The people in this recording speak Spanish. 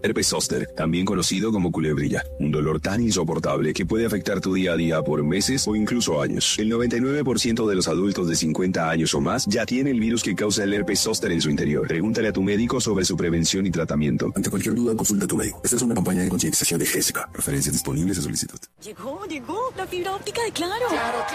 Herpes zóster, también conocido como culebrilla, un dolor tan insoportable que puede afectar tu día a día por meses o incluso años. El 99% de los adultos de 50 años o más ya tiene el virus que causa el herpes zóster en su interior. Pregúntale a tu médico sobre su prevención y tratamiento. Ante cualquier duda, consulta a tu médico. Esta es una campaña de concientización de Jessica. Referencias disponibles a solicitud. Llegó la fibra óptica de Claro. ¡Claro!